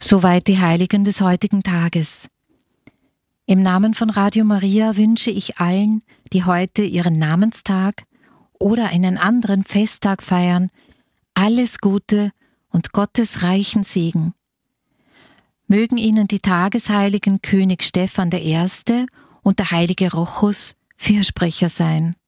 Soweit die Heiligen des heutigen Tages. Im Namen von Radio Maria wünsche ich allen, die heute ihren Namenstag oder einen anderen Festtag feiern, alles Gute und Gottes reichen Segen. Mögen Ihnen die Tagesheiligen König Stephan I. und der heilige Rochus Fürsprecher sein.